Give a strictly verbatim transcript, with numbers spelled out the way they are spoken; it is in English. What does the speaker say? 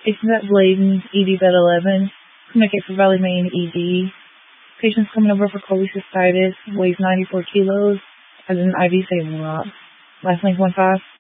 Patient's at Bladen, E D bed eleven. Communicate for Valley Main, E D. Patient's coming over for cholecystitis, weighs ninety-four kilos, has an I V saline rock. Last link one five.